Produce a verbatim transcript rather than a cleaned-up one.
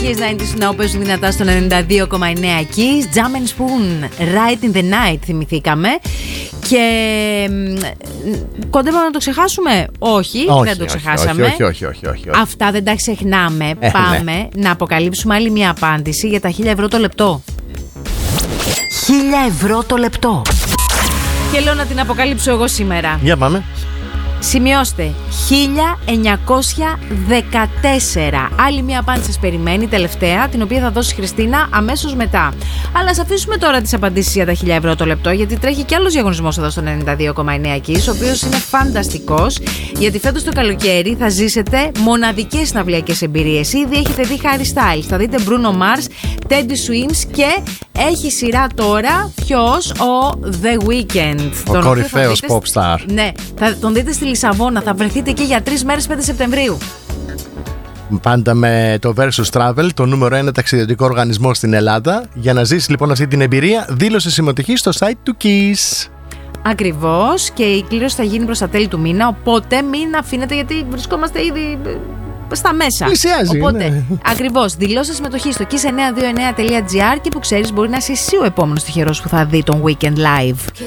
επιτυχίες ενενήντα Now παίζουν δυνατά στο ενενήντα δύο κόμμα εννέα Kiss. Jam and Spoon, Right in the Night θυμηθήκαμε. Και κοντεύαμε να το ξεχάσουμε. Όχι, όχι δεν το όχι, ξεχάσαμε. Όχι, όχι, όχι, όχι, όχι. Αυτά δεν τα ξεχνάμε. Ε, Πάμε ναι. να αποκαλύψουμε άλλη μια απάντηση για τα χίλια ευρώ το λεπτό. χίλια ευρώ το λεπτό. Και λέω να την αποκαλύψω εγώ σήμερα. Για πάμε. Σημειώστε, χίλια εννιακόσια δεκατέσσερα. Άλλη μια απάντηση σας περιμένει, τελευταία, την οποία θα δώσει η Χριστίνα αμέσως μετά. Αλλά ας αφήσουμε τώρα τις απαντήσεις για τα χίλια ευρώ το λεπτό, γιατί τρέχει κι άλλος διαγωνισμός εδώ στο ενενήντα δύο κόμμα εννέα Kiss, ο οποίος είναι φανταστικός, γιατί φέτος το καλοκαίρι θα ζήσετε μοναδικές συναυλιακές εμπειρίες. Ήδη έχετε δει Harry Styles, θα δείτε Bruno Mars, Teddy Swims και έχει σειρά τώρα ποιος? Ο The Weeknd. Ο κορυφαίος pop star. Ναι, θα τον δείτε στη Λισαβόνα, θα βρεθείτε εκεί για τρεις μέρες πέντε Σεπτεμβρίου. Πάντα με το Versus Travel, το νούμερο ένα ταξιδιωτικό οργανισμό στην Ελλάδα. Για να ζήσεις λοιπόν αυτή την εμπειρία, δήλωσε συμμετοχή στο site του Kiss. Ακριβώς, και η κλήρωση θα γίνει προς τα τέλη του μήνα, οπότε μην αφήνετε, γιατί βρισκόμαστε ήδη στα μέσα. Πλησιάζει. Οπότε, ναι. ακριβώς, δηλώσε συμμετοχή στο kiss εννιακόσια είκοσι εννέα τελεία gr και που ξέρεις μπορεί να είσαι εσύ ο επόμενος τυχερός που θα δει τον Weekend Live.